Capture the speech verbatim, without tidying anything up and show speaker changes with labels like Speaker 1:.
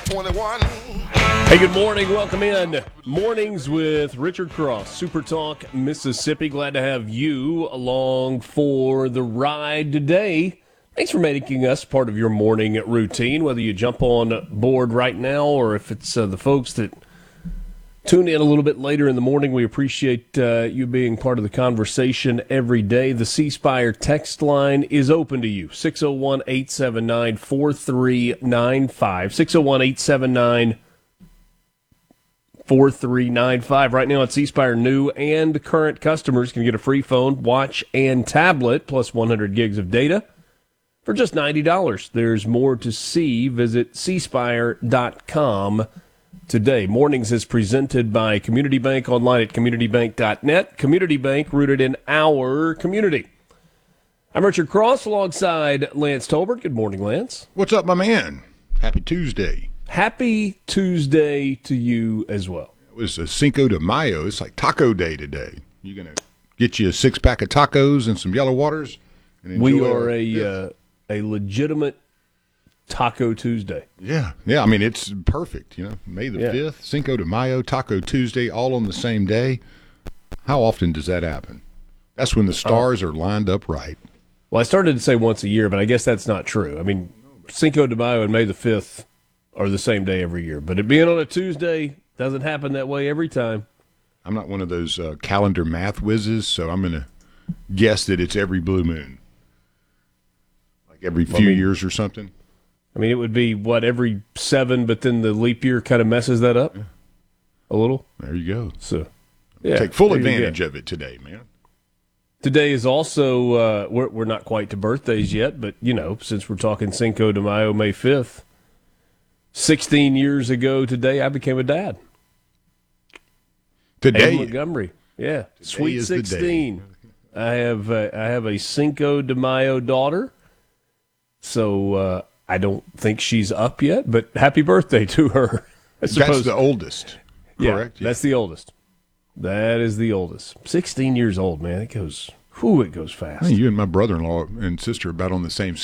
Speaker 1: twenty-one.
Speaker 2: Hey, good morning. Welcome in. Mornings with Richard Cross, Super Talk, Mississippi. Glad to have you along for the ride today. Thanks for making us part of your morning routine, whether you jump on board right now or if it's uh, the folks that tune in a little bit later in the morning. We appreciate uh, you being part of the conversation every day. The C Spire text line is open to you, six oh one, eight seven nine, four three nine five, six oh one, eight seven nine, four three nine five. Right now at C Spire, new and current customers can get a free phone, watch, and tablet, plus one hundred gigs of data for just ninety dollars. There's more to see. Visit c spire dot com today. Mornings is presented by Community Bank, online at community bank dot net. Community Bank, rooted in our community. I'm Richard Cross alongside Lance Tolbert. Good morning, Lance.
Speaker 3: What's up, my man? Happy Tuesday.
Speaker 2: Happy Tuesday to you as well.
Speaker 3: It was a Cinco de Mayo. It's like taco day today. You going to get you a six-pack of tacos and some yellow waters? And
Speaker 2: we
Speaker 3: enjoy
Speaker 2: are
Speaker 3: our-
Speaker 2: a
Speaker 3: yes.
Speaker 2: uh, a legitimate Taco Tuesday.
Speaker 3: Yeah, yeah. I mean, it's perfect. You know, May the
Speaker 2: Yeah.
Speaker 3: fifth, Cinco de Mayo, Taco Tuesday, all on the same day. How often does that happen? That's when the stars are lined up right.
Speaker 2: Well, I started to say once a year, but I guess that's not true. I mean, Cinco de Mayo and May the fifth are the same day every year. But it being on a Tuesday doesn't happen that way every time.
Speaker 3: I'm not one of those uh, calendar math whizzes, so I'm going to guess that it's every blue moon, like every few
Speaker 2: Well, I mean-
Speaker 3: years or something.
Speaker 2: I mean, it would be, what, every seven, but then the leap year kind of messes that up a little.
Speaker 3: There you go.
Speaker 2: So, yeah.
Speaker 3: Take full
Speaker 2: there you go.
Speaker 3: advantage of it today, man.
Speaker 2: Today is also, uh, we're, we're not quite to birthdays yet, but, you know, since we're talking Cinco de Mayo, May fifth, sixteen years ago today, I became a dad. Ed
Speaker 3: Today,
Speaker 2: Montgomery. Yeah. Sweet
Speaker 3: is the day.
Speaker 2: sixteen. I have, uh, I have a Cinco de Mayo daughter, so uh, I don't think she's up yet, but happy birthday to her. I suppose.
Speaker 3: that's the oldest, correct?
Speaker 2: Yeah, that's the oldest. That is the oldest. sixteen years old, man. It goes, whew, it goes fast.
Speaker 3: I think you and my brother-in-law and sister are about on the same